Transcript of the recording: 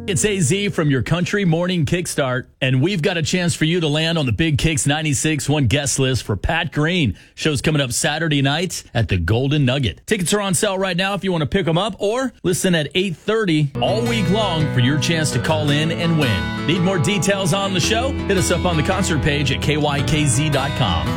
It's AZ from your Country Morning Kickstart, and we've got a chance for you to land on the Big Kicks 96.1 guest list for Pat Green. Show's coming up Saturday night at the Golden Nugget. Tickets are on sale right now if you want to pick them up, or listen at 8:30 all week long for your chance to call in and win. Need more details on the show? Hit us up on the concert page at kykz.com.